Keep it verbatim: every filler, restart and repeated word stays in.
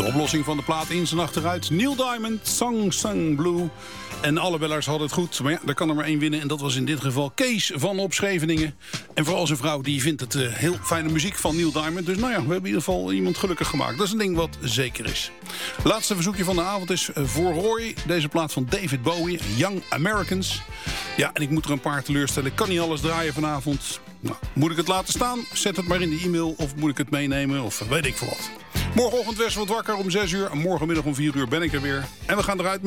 De oplossing van de plaat in zijn achteruit. Neil Diamond, Song Sung Blue. En alle bellers hadden het goed. Maar ja, er kan er maar één winnen. En dat was in dit geval Kees van op Scheveningen. En vooral zijn vrouw, die vindt het uh, heel fijne muziek van Neil Diamond. Dus nou ja, we hebben in ieder geval iemand gelukkig gemaakt. Dat is een ding wat zeker is. Laatste verzoekje van de avond is voor Roy. Deze plaat van David Bowie, Young Americans. Ja, en ik moet er een paar teleurstellen. Ik kan niet alles draaien vanavond. Nou, moet ik het laten staan? Zet het maar in de e-mail. Of moet ik het meenemen? Of weet ik veel wat. Morgenochtend West wat wakker om zes uur. En morgenmiddag om vier uur ben ik er weer. En we gaan eruit met